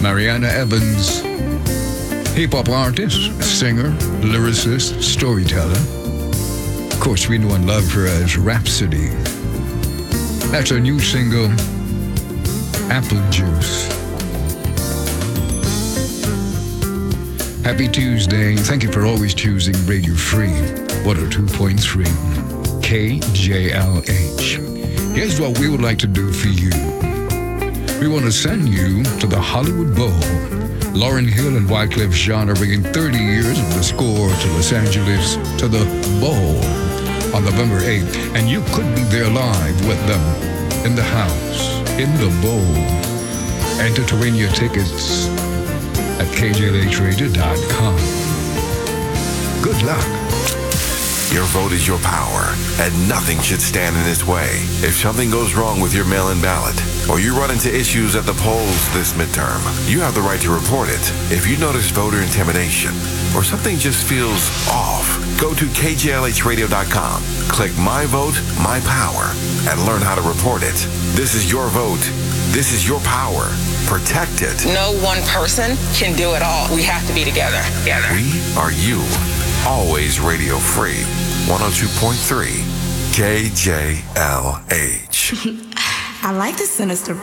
Mariana Evans, hip-hop artist, singer, lyricist, storyteller. Of course, we know and love her as Rhapsody. That's her new single, Apple Juice. Happy Tuesday. Thank you for always choosing Radio Free 102.3 KJLH. Here's what we would like to do for you. We want to send you to the Hollywood Bowl. Lauryn Hill and Wyclef Jean are bringing 30 years of the score to Los Angeles to the Bowl on November 8th. And you could be there live with them in the house, in the Bowl. Enter to win your tickets at kjlhradio.com. Good luck. Your vote is your power, and nothing should stand in its way. If something goes wrong with your mail-in ballot, or you run into issues at the polls this midterm, you have the right to report it. If you notice voter intimidation, or something just feels off, go to kjlhradio.com, click My Vote, My Power, and learn how to report it. This is your vote. This is your power. Protect it. No one person can do it all. We have to be together. We are you. Always Radio Free. 102.3 KJLH. I like the sinister